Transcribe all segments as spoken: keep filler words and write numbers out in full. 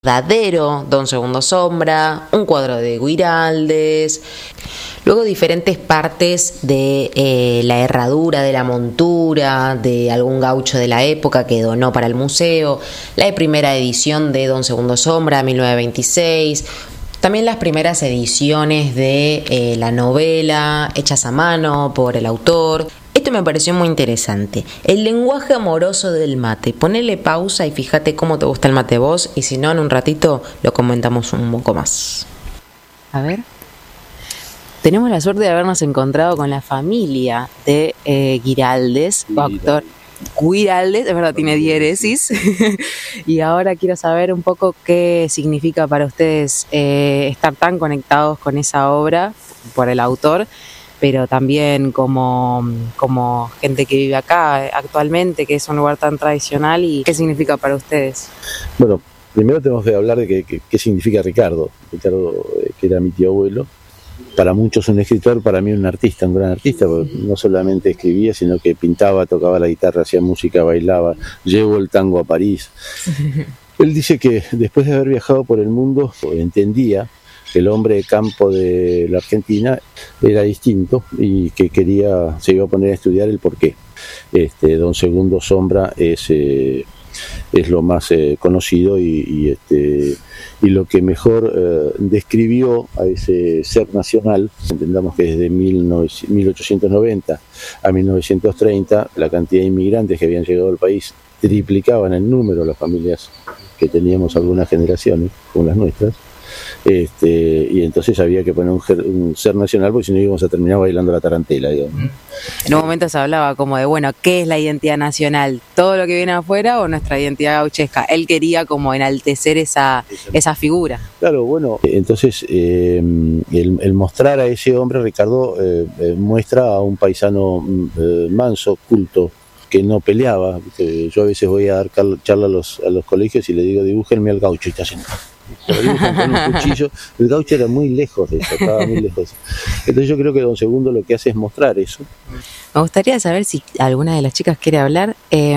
verdadero Don Segundo Sombra, un cuadro de Guiraldes, luego diferentes partes de eh, la herradura de la montura de algún gaucho de la época que donó para el museo, la primera edición de Don Segundo Sombra, mil novecientos veintiséis, también las primeras ediciones de eh, la novela hechas a mano por el autor. Esto me pareció muy interesante. El lenguaje amoroso del mate. Ponele pausa y fíjate cómo te gusta el mate vos, y si no, en un ratito lo comentamos un poco más. A ver. Tenemos la suerte de habernos encontrado con la familia de eh, Guiraldes, doctor Guiraldes, es verdad, tiene diéresis. Y ahora quiero saber un poco qué significa para ustedes eh, estar tan conectados con esa obra por el autor, pero también como, como gente que vive acá actualmente, que es un lugar tan tradicional, y qué significa para ustedes. Bueno, primero tenemos que hablar de qué, qué, qué significa Ricardo. Ricardo, eh, que era mi tío abuelo, para muchos un escritor, para mí un artista, un gran artista, porque no solamente escribía, sino que pintaba, tocaba la guitarra, hacía música, bailaba, llevó el tango a París. Él dice que después de haber viajado por el mundo, entendía que el hombre de campo de la Argentina era distinto y que quería, se iba a poner a estudiar el porqué. Este, Don Segundo Sombra es, eh, es lo más eh, conocido y, y, este, y lo que mejor eh, describió a ese ser nacional. Entendamos que desde mil ochocientos noventa a mil novecientos treinta la cantidad de inmigrantes que habían llegado al país triplicaban el número de las familias que teníamos algunas generaciones, como las nuestras. Este, y entonces había que poner un, un ser nacional, porque si no íbamos a terminar bailando la tarantela, digamos. En un momento se hablaba como de, bueno, ¿qué es la identidad nacional? ¿Todo lo que viene afuera o nuestra identidad gauchesca? Él quería como enaltecer esa, esa figura. Claro, bueno, entonces eh, el, el mostrar a ese hombre, Ricardo, eh, eh, muestra a un paisano eh, manso, culto, que no peleaba. Yo a veces voy a dar charla a los, a los colegios y le digo, dibújenme al gaucho, y te hacen... con un cuchillo. El gaucho era muy lejos de eso, estaba muy lejos. Entonces yo creo que Don Segundo lo que hace es mostrar eso. Me gustaría saber si alguna de las chicas quiere hablar, eh,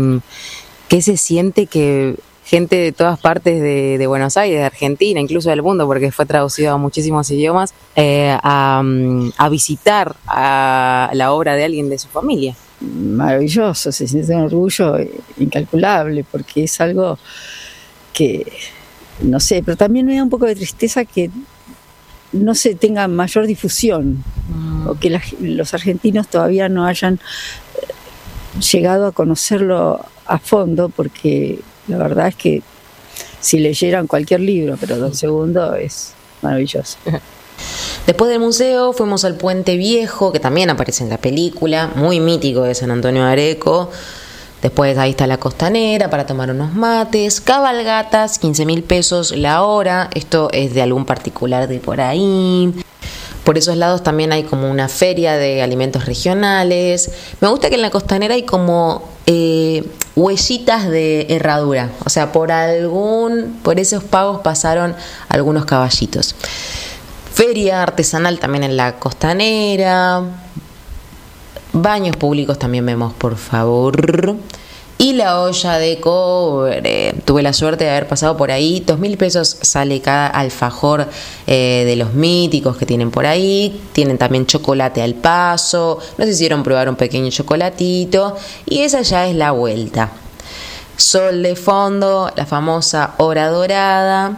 qué se siente que gente de todas partes de, de Buenos Aires, de Argentina, incluso del mundo, porque fue traducido a muchísimos idiomas, eh, a, a visitar a la obra de alguien de su familia. Maravilloso, se siente un orgullo incalculable, porque es algo que... no sé, pero también me da un poco de tristeza que no se tenga mayor difusión, mm. o que la, los argentinos todavía no hayan llegado a conocerlo a fondo, porque la verdad es que si leyeran cualquier libro, pero Don Segundo es maravilloso. Después del museo fuimos al Puente Viejo, que también aparece en la película, muy mítico de San Antonio de Areco. Después ahí está la Costanera para tomar unos mates, cabalgatas, quince mil pesos la hora, esto es de algún particular de por ahí. Por esos lados también hay como una feria de alimentos regionales. Me gusta que en la Costanera hay como eh, huellitas de herradura, o sea, por algún, por esos pagos pasaron algunos caballitos. Feria artesanal también en la Costanera. Baños públicos también vemos, por favor. Y la olla de cobre. Tuve la suerte de haber pasado por ahí. Dos mil pesos sale cada alfajor eh, de los míticos que tienen por ahí. Tienen también chocolate al paso. Nos hicieron probar un pequeño chocolatito. Y esa ya es la vuelta. Sol de fondo, la famosa hora dorada.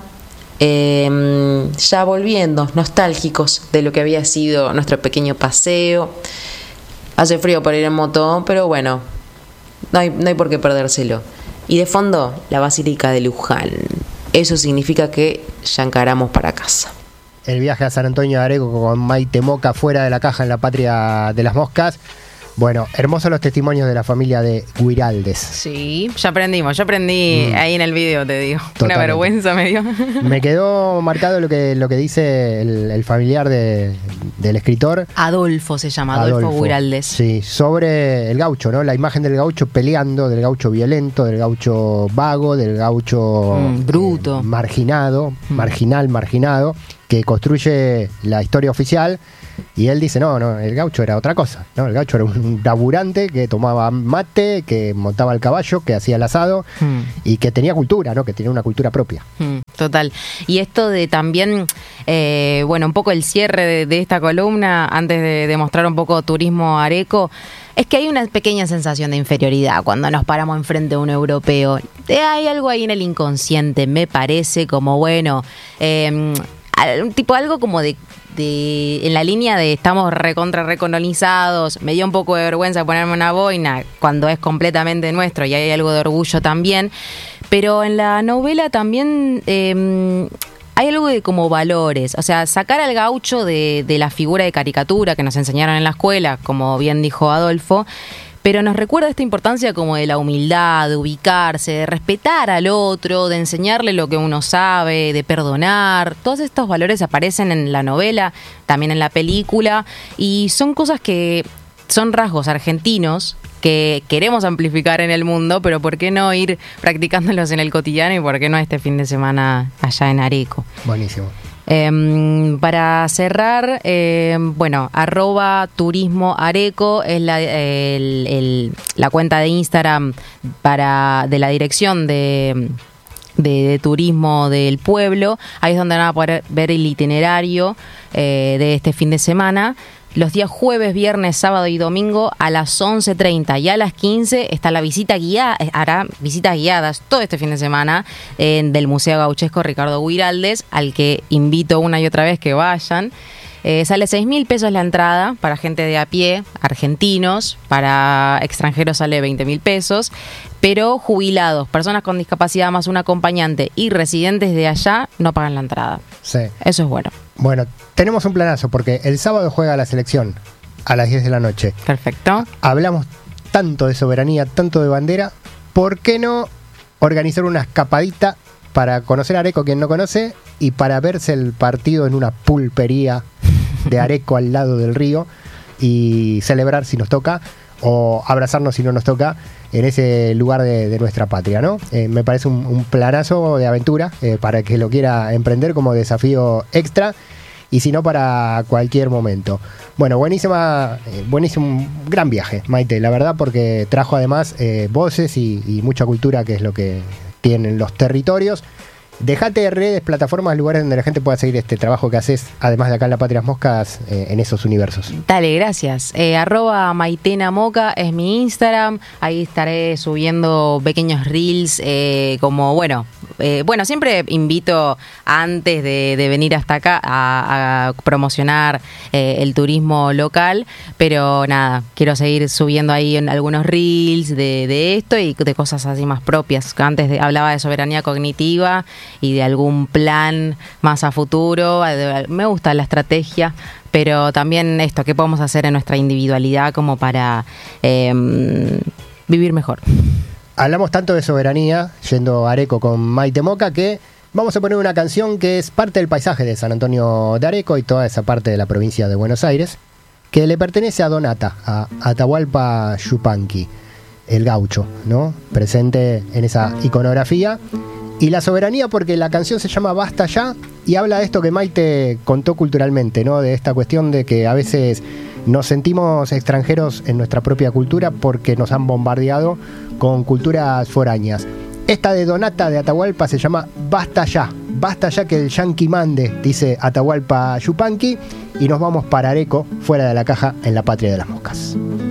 Eh, ya volviendo, nostálgicos de lo que había sido nuestro pequeño paseo. Hace frío para ir en moto, pero bueno, no hay, no hay por qué perdérselo. Y de fondo, la Basílica de Luján. Eso significa que ya encaramos para casa. El viaje a San Antonio de Areco con Maite Moca fuera de la caja en la patria de las moscas. Bueno, hermosos los testimonios de la familia de Guiraldes. Sí, ya aprendimos, ya aprendí mm. ahí en el video, te digo. Totalmente. Una vergüenza me dio. Me quedó marcado lo que, lo que dice el, el familiar de, del escritor. Adolfo se llama, Adolfo, Adolfo Guiraldes. Sí, sobre el gaucho, ¿no? La imagen del gaucho peleando, del gaucho violento, del gaucho vago, del gaucho mm, bruto, eh, marginado, mm. marginal, marginado. que construye la historia oficial, y él dice, no, no, el gaucho era otra cosa, ¿no? El gaucho era un laburante que tomaba mate, que montaba el caballo, que hacía el asado, mm. y que tenía cultura, ¿no? Que tenía una cultura propia. Mm, total. Y esto de también, eh, bueno, un poco el cierre de, de esta columna, antes de, de mostrar un poco turismo areco, es que hay una pequeña sensación de inferioridad cuando nos paramos enfrente a un europeo. Eh, hay algo ahí en el inconsciente, me parece, como bueno, eh, tipo algo como de, de en la línea de estamos recontra recolonizados, me dio un poco de vergüenza ponerme una boina cuando es completamente nuestro y hay algo de orgullo también, pero en la novela también eh, hay algo de como valores, o sea, sacar al gaucho de, de la figura de caricatura que nos enseñaron en la escuela, como bien dijo Adolfo, pero nos recuerda esta importancia como de la humildad, de ubicarse, de respetar al otro, de enseñarle lo que uno sabe, de perdonar. Todos estos valores aparecen en la novela, también en la película, y son cosas que son rasgos argentinos que queremos amplificar en el mundo, pero ¿por qué no ir practicándolos en el cotidiano y por qué no este fin de semana allá en Areco? Buenísimo. Eh, para cerrar, eh, bueno, arroba turismo areco es la, el, el, la cuenta de Instagram para de la dirección de, de, de turismo del pueblo. Ahí es donde van a poder ver el itinerario eh, de este fin de semana. Los días jueves, viernes, sábado y domingo a las once treinta y a las quince está la visita guiada, hará visitas guiadas todo este fin de semana eh, del Museo Gauchesco Ricardo Guiraldes, al que invito una y otra vez que vayan. Eh, sale seis mil pesos la entrada para gente de a pie, argentinos, para extranjeros sale veinte mil pesos, pero jubilados, personas con discapacidad más un acompañante y residentes de allá no pagan la entrada. Sí. Eso es bueno. Bueno, tenemos un planazo porque el sábado juega la selección a las diez de la noche. Perfecto. Hablamos tanto de soberanía, tanto de bandera, ¿por qué no organizar una escapadita para conocer a Areco, quien no conoce, y para verse el partido en una pulpería de Areco al lado del río y celebrar si nos toca o abrazarnos si no nos toca en ese lugar de, de nuestra patria, ¿no? Eh, me parece un, un planazo de aventura eh, para que lo quiera emprender como desafío extra y si no para cualquier momento. Bueno, buenísima, eh, buenísimo, gran viaje, Maite, la verdad, porque trajo además eh, voces y, y mucha cultura, que es lo que tienen los territorios. Dejate redes, plataformas, lugares donde la gente pueda seguir este trabajo que haces, además de acá en La Patria Moscas, eh, en esos universos. Dale, gracias. Eh, arroba Maitena Moca es mi Instagram. Ahí estaré subiendo pequeños reels, eh, como, bueno, eh, bueno, siempre invito antes de, de venir hasta acá a, a promocionar eh, el turismo local, pero nada, quiero seguir subiendo ahí en algunos reels de, de esto y de cosas así más propias. Antes de, hablaba de soberanía cognitiva y de algún plan más a futuro. Me gusta la estrategia, pero también esto, ¿qué podemos hacer en nuestra individualidad como para eh, vivir mejor? Hablamos tanto de soberanía, yendo a Areco con Maite Moca, que vamos a poner una canción que es parte del paisaje de San Antonio de Areco y toda esa parte de la provincia de Buenos Aires, que le pertenece a Donata, a Atahualpa Yupanqui, el gaucho, ¿no? Presente en esa iconografía. Y la soberanía porque la canción se llama Basta Ya y habla de esto que Maite contó culturalmente, ¿no? De esta cuestión de que a veces nos sentimos extranjeros en nuestra propia cultura porque nos han bombardeado con culturas foráneas. Esta de Donata de Atahualpa se llama Basta Ya. Basta ya que el yanqui mande, dice Atahualpa Yupanqui, y nos vamos para Areco, fuera de la caja, en La Patria de las Moscas.